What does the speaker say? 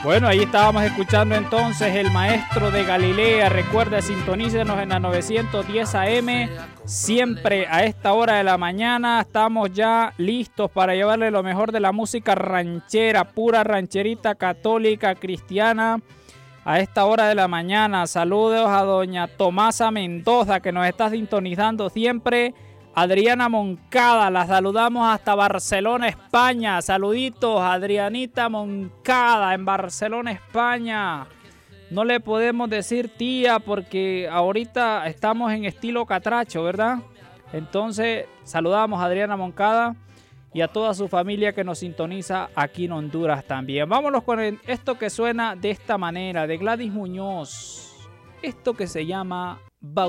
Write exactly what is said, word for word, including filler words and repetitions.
Bueno, ahí estábamos escuchando entonces El Maestro de Galilea. Recuerda, sintonícenos en la novecientos diez A M. Siempre a esta hora de la mañana estamos ya listos para llevarle lo mejor de la música ranchera, pura rancherita católica cristiana. A esta hora de la mañana, saludos a doña Tomasa Mendoza, que nos está sintonizando siempre. Adriana Moncada, la saludamos hasta Barcelona, España. Saluditos, Adrianita Moncada en Barcelona, España. No le podemos decir tía porque ahorita estamos en estilo catracho, ¿verdad? Entonces, saludamos a Adriana Moncada y a toda su familia que nos sintoniza aquí en Honduras también. Vámonos con el, esto que suena de esta manera, de Gladys Muñoz. Esto que se llama Bautizado.